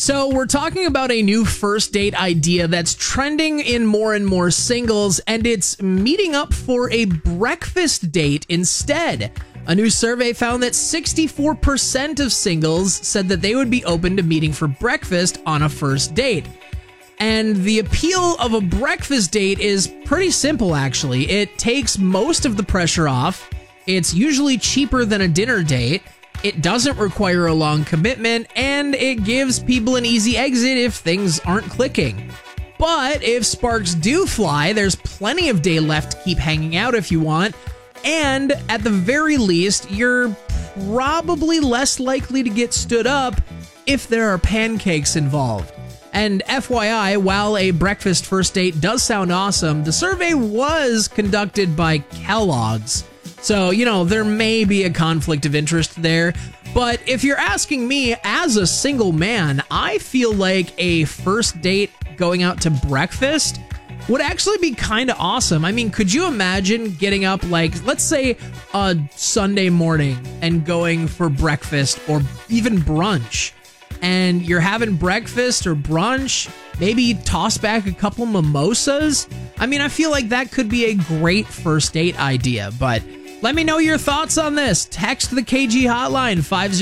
So we're talking about a new first date idea that's trending in more and more singles, and it's meeting up for a breakfast date instead. A new survey found that 64% of singles said that they would be open to meeting for breakfast on a first date. And the appeal of a breakfast date is pretty simple, actually. It takes most of the pressure off. It's usually cheaper than a dinner date. It doesn't require a long commitment, and it gives people an easy exit if things aren't clicking. But if sparks do fly, there's plenty of day left to keep hanging out if you want, and at the very least, you're probably less likely to get stood up if there are pancakes involved. And FYI, while a breakfast first date does sound awesome, the survey was conducted by Kellogg's. So, there may be a conflict of interest there. But if you're asking me, as a single man, I feel like a first date going out to breakfast would actually be kind of awesome. I mean, could you imagine getting up, let's say a Sunday morning and going for breakfast or even brunch? And you're having breakfast or brunch, maybe toss back a couple mimosas. I mean, I feel like that could be a great first date idea, but let me know your thoughts on this. Text the KG hotline,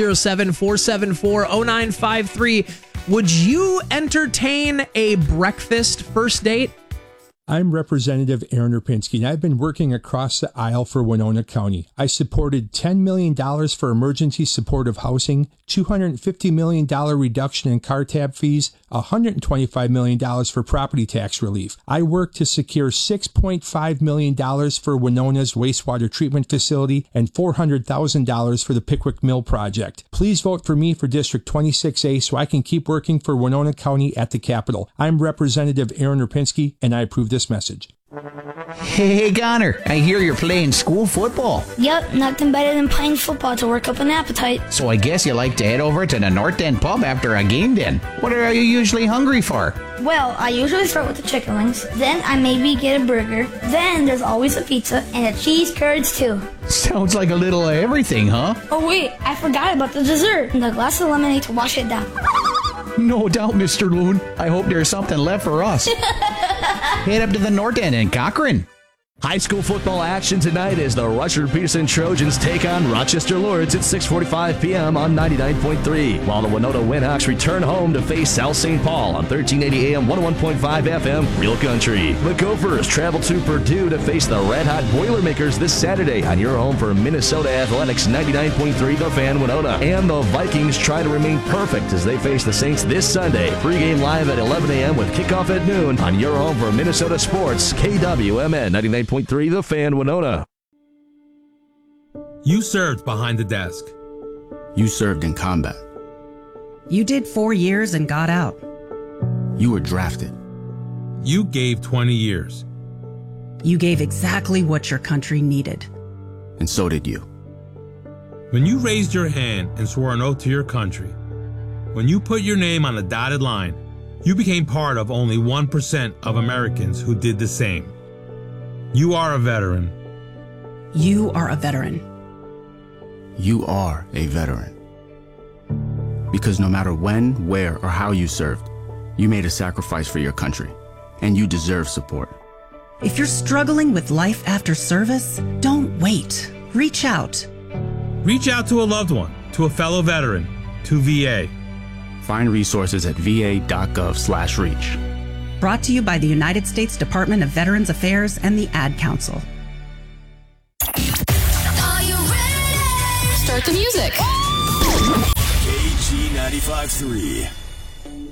507-474-0953. Would you entertain a breakfast first date? I'm Representative Aaron Rapinski, and I've been working across the aisle for Winona County. I supported $10 million for emergency supportive housing, $250 million reduction in car tab fees, $125 million for property tax relief. I worked to secure $6.5 million for Winona's wastewater treatment facility and $400,000 for the Pickwick Mill project. Please vote for me for District 26A so I can keep working for Winona County at the Capitol. I'm Representative Aaron Rapinski, and I approve this message. Hey, Connor, I hear you're playing school football. Yep, nothing better than playing football to work up an appetite. So I guess you like to head over to the North End pub after a game then. What are you usually hungry for? Well, I usually start with the chicken wings, then I maybe get a burger, then there's always a pizza and a cheese curds too. Sounds like a little of everything, huh? Oh wait, I forgot about the dessert and the glass of lemonade to wash it down. No doubt, Mr. Loon. I hope there's something left for us. Head up to the North End in Cochrane. High school football action tonight as the Rushford Peterson Trojans take on Rochester Lourdes at 6:45 p.m. on 99.3, while the Winona Winhawks return home to face South St. Paul on 1380 AM, 101.5 FM, Real Country. The Gophers travel to Purdue to face the Red Hot Boilermakers this Saturday on your home for Minnesota Athletics 99.3 The Fan Winona. And the Vikings try to remain perfect as they face the Saints this Sunday. Pregame live at 11 a.m. with kickoff at noon on your home for Minnesota Sports, KWMN 99.3 The Fan Winona. You served behind the desk. You served in combat. You did 4 years and got out. You were drafted. You gave 20 years. You gave exactly what your country needed. And so did you. When you raised your hand and swore an oath to your country, when you put your name on the dotted line, you became part of only 1% of Americans who did the same. You are a veteran. You are a veteran. You are a veteran. Because no matter when, where, or how you served, you made a sacrifice for your country, and you deserve support. If you're struggling with life after service, don't wait. Reach out. Reach out to a loved one, to a fellow veteran, to VA. Find resources at va.gov/reach. Brought to you by the United States Department of Veterans Affairs and the Ad Council. Are you ready? Start the music. KG 95.3.